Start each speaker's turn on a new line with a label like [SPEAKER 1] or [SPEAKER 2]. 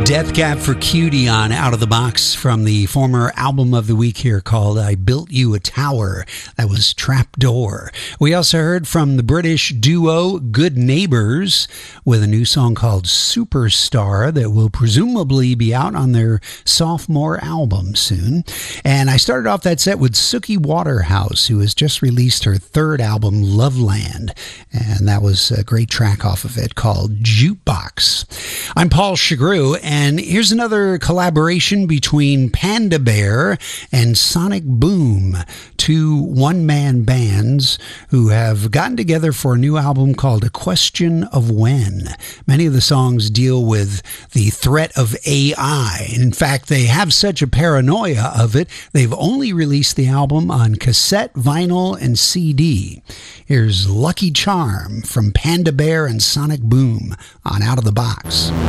[SPEAKER 1] Death Cab for Cutie on Out of the Box from the former album of the week here called I Built You a Tower. That was Trapdoor. We also heard from the British duo Good Neighbors with a new song called Superstar that will presumably be out on their sophomore album soon. And I started off that set with Suki Waterhouse, who has just released her third album, Loveland. And that was a great track off of it called Jukebox. I'm Paul Chagru, and here's another collaboration between Panda Bear and Sonic Boom, two one-man bands who have gotten together for a new album called A Question of When. Many of the songs deal with the threat of AI. In fact, they have such a paranoia of it, they've only released the album on cassette, vinyl, and CD. Here's Lucky Charm from Panda Bear and Sonic Boom on Out of the Box.